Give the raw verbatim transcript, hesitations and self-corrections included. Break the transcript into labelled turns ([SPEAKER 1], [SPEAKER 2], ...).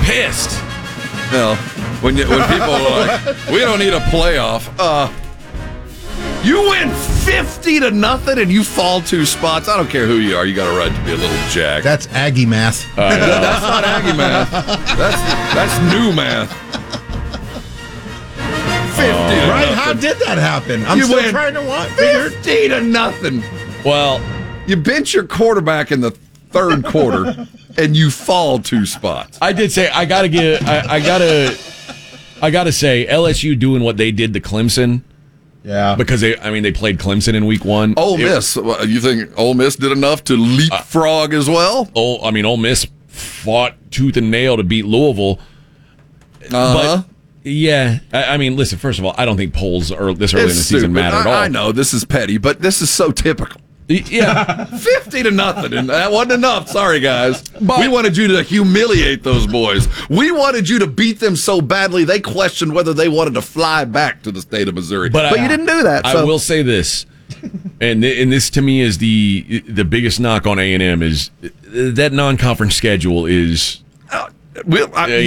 [SPEAKER 1] pissed.
[SPEAKER 2] You know, when you, when people are like, we don't need a playoff. Uh, you win fifty to nothing and you fall two spots. I don't care who you are. You got a right to be a little jacked.
[SPEAKER 3] That's Aggie math.
[SPEAKER 2] Uh, no, that's not Aggie math. That's that's new math. Fifty to
[SPEAKER 3] Right?
[SPEAKER 2] nothing.
[SPEAKER 3] How did that happen? I'm
[SPEAKER 2] You
[SPEAKER 3] still
[SPEAKER 2] win
[SPEAKER 3] trying to want figure.
[SPEAKER 2] Fifty to nothing.
[SPEAKER 1] Well,
[SPEAKER 2] You bench your quarterback in the third quarter and you fall two spots.
[SPEAKER 1] I did say I gotta get. I, I gotta. I gotta say L S U doing what they did to Clemson.
[SPEAKER 3] Yeah.
[SPEAKER 1] Because they, I mean, they played Clemson in week one.
[SPEAKER 2] Ole
[SPEAKER 1] It-
[SPEAKER 2] Miss, you think Ole Miss did enough to leapfrog as well?
[SPEAKER 1] Oh, I mean, Ole Miss fought tooth and nail to beat Louisville.
[SPEAKER 2] Uh-huh.
[SPEAKER 1] But yeah, I, I mean, listen. First of all, I don't think polls are this early in the
[SPEAKER 2] It's
[SPEAKER 1] season
[SPEAKER 2] stupid.
[SPEAKER 1] matter at all.
[SPEAKER 2] I, I know this is petty, but this is so typical.
[SPEAKER 1] Yeah,
[SPEAKER 2] Fifty to nothing, and that wasn't enough. Sorry, guys.
[SPEAKER 1] But-
[SPEAKER 2] we wanted you to humiliate those boys. We wanted you to beat them so badly they questioned whether they wanted to fly back to the state of Missouri. But,
[SPEAKER 1] I-
[SPEAKER 2] you didn't do that.
[SPEAKER 1] I
[SPEAKER 2] So.
[SPEAKER 1] will say this, and th- and this to me is the the biggest knock on A and M is that non-conference schedule is.
[SPEAKER 2] Uh, we'll, I,
[SPEAKER 1] Uh,